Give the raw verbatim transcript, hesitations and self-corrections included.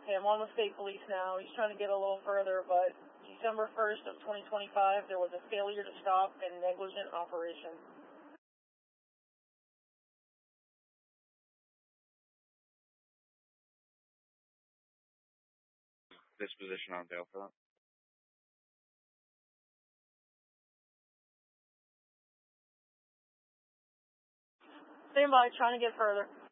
Okay, I'm on with state police now. He's trying to get a little further, but December first of twenty twenty-five, there was a failure to stop and negligent operation. Disposition on bail for that. Stand by, trying to get further.